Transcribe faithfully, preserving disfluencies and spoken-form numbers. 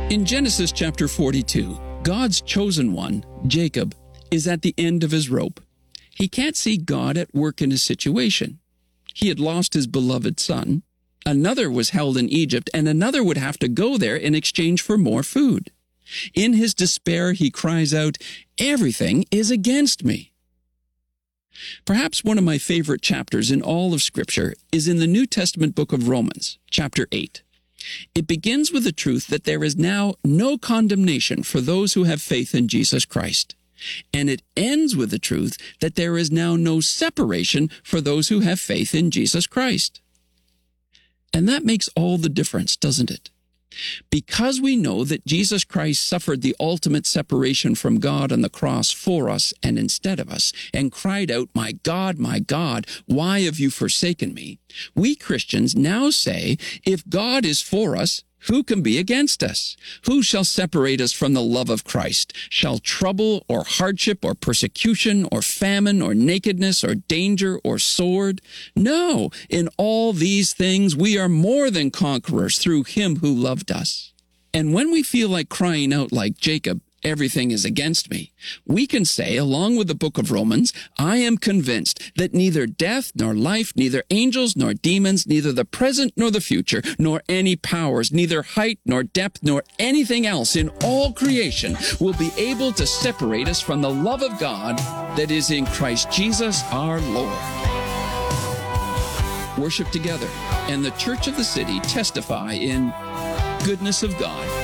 In Genesis chapter forty-two, God's chosen one, Jacob, is at the end of his rope. He can't see God at work in his situation. He had lost his beloved son. Another was held in Egypt, and another would have to go there in exchange for more food. In his despair, he cries out, "Everything is against me." Perhaps one of my favorite chapters in all of Scripture is in the New Testament book of Romans, chapter eight. It begins with the truth that there is now no condemnation for those who have faith in Jesus Christ. And it ends with the truth that there is now no separation for those who have faith in Jesus Christ. And that makes all the difference, doesn't it? Because we know that Jesus Christ suffered the ultimate separation from God on the cross for us and instead of us, and cried out, "My God, my God, why have you forsaken me?" we Christians now say, if God is for us, who can be against us? Who shall separate us from the love of Christ? Shall trouble or hardship or persecution or famine or nakedness or danger or sword? No, in all these things we are more than conquerors through him who loved us. And when we feel like crying out like Jacob, "Everything is against me," we can say, along with the book of Romans, "I am convinced that neither death nor life, neither angels nor demons, neither the present nor the future, nor any powers, neither height nor depth, nor anything else in all creation will be able to separate us from the love of God that is in Christ Jesus our Lord." Worship together, and the church of the city testify in goodness of God.